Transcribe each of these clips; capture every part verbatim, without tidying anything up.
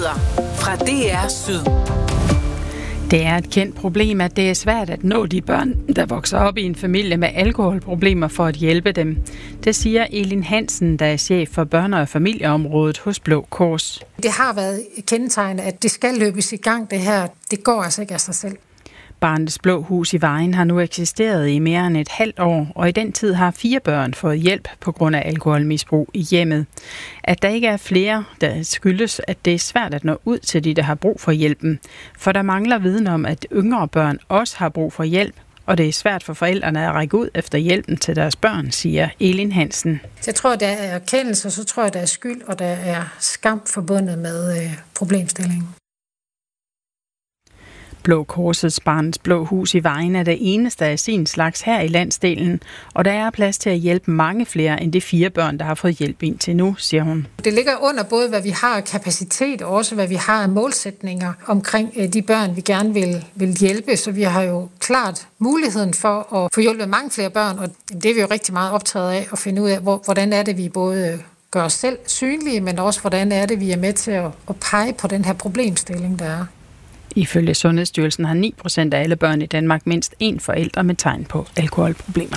Nyheder fra D R Syd. Det er et kendt problem, at det er svært at nå de børn, der vokser op i en familie med alkoholproblemer, for at hjælpe dem. Det siger Elin Hansen, der er chef for børne- og familieområdet hos Blå Kors. Det har været kendetegnet, at det skal løbes i gang, det her. Det går altså ikke af sig selv. Barnets Blå Hus i Vejen har nu eksisteret i mere end et halvt år, og i den tid har fire børn fået hjælp på grund af alkoholmisbrug i hjemmet. At der ikke er flere, der skyldes, at det er svært at nå ud til de, der har brug for hjælpen. For der mangler viden om, at yngre børn også har brug for hjælp, og det er svært for forældrene at række ud efter hjælpen til deres børn, siger Elin Hansen. Jeg tror, der er erkendelse, og så tror jeg, der er skyld, og der er skam forbundet med øh, problemstillingen. Blå Korsets Barnets Blå Hus i Vejen er det eneste af sin slags her i landsdelen, og der er plads til at hjælpe mange flere end de fire børn, der har fået hjælp indtil nu, siger hun. Det ligger under både, hvad vi har af kapacitet, og også hvad vi har af målsætninger omkring de børn, vi gerne vil, vil hjælpe. Så vi har jo klart muligheden for at få hjulpet mange flere børn, og det er vi jo rigtig meget optaget af at finde ud af, hvordan er det, vi både gør os selv synlige, men også hvordan er det, vi er med til at, at pege på den her problemstilling, der er. Ifølge Sundhedsstyrelsen har ni procent af alle børn i Danmark mindst én forælder med tegn på alkoholproblemer.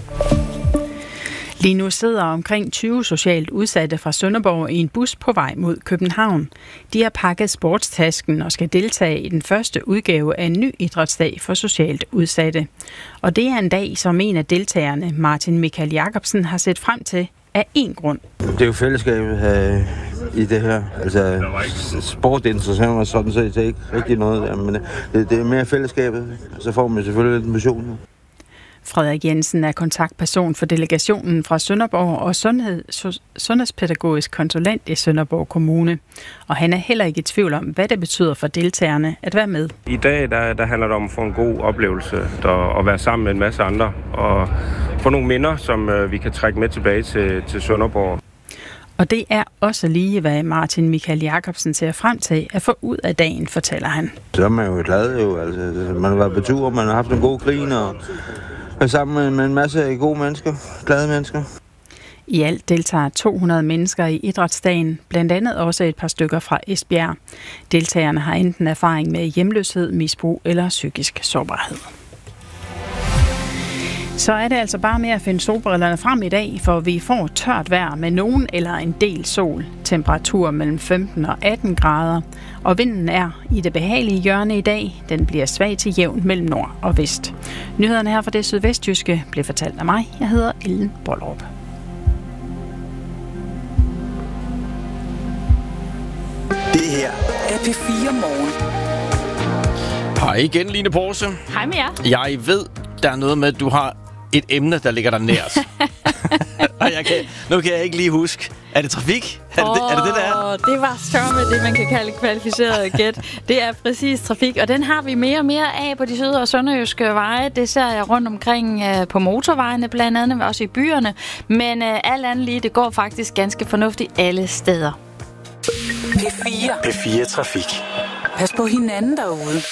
Lige nu sidder omkring tyve socialt udsatte fra Sønderborg i en bus på vej mod København. De har pakket sportstasken og skal deltage i den første udgave af en ny idrætsdag for socialt udsatte. Og det er en dag, som en af deltagerne, Martin Michael Jacobsen, har set frem til af én grund. Det er jo fællesskabet øh, i det her. Altså, sport interesserer mig sådan set ikke rigtig noget der, men det, det er mere fællesskabet. Så får man selvfølgelig lidt motion. Frederik Jensen er kontaktperson for delegationen fra Sønderborg og sundhed, sundhedspædagogisk konsulent i Sønderborg Kommune. Og han er heller ikke i tvivl om, hvad det betyder for deltagerne at være med. I dag der, der handler det om at få en god oplevelse der, og være sammen med en masse andre og få nogle minder, som øh, vi kan trække med tilbage til, til Sønderborg. Og det er også lige, hvad Martin Michael Jacobsen ser frem til at få ud af dagen, fortæller han. Så er man jo glad jo. Altså, man har været på tur, man har haft en god grin og er sammen med en masse gode mennesker, glade mennesker. I alt deltager to hundrede mennesker i idrætsdagen, blandt andet også et par stykker fra Esbjerg. Deltagerne har enten erfaring med hjemløshed, misbrug eller psykisk sårbarhed. Så er det altså bare med at finde solbrillerne frem i dag, for vi får tørt vejr med nogen eller en del sol. Temperatur mellem femten og atten grader. Og vinden er i det behagelige hjørne i dag. Den bliver svag til jævn mellem nord og vest. Nyhederne her fra det sydvestjyske bliver fortalt af mig. Jeg hedder Ellen Bollerup. Det her er P fire Morgen. Hej igen, Line Porse. Hej med jer. Jeg ved, der er noget med, at du har et emne, der ligger der nært. Og jeg kan, nu kan jeg ikke lige huske. Er det trafik? Er det, oh, det, er det det, der er? Det var sørme det, man kan kalde kvalificeret gæt. Det er præcis trafik, og den har vi mere og mere af på de syd- og sønderjyske veje. Det ser jeg rundt omkring uh, på motorvejene, blandt andet også i byerne. Men uh, alt andet lige, det går faktisk ganske fornuftigt alle steder. P fire. P fire Trafik. Pas på hinanden derude.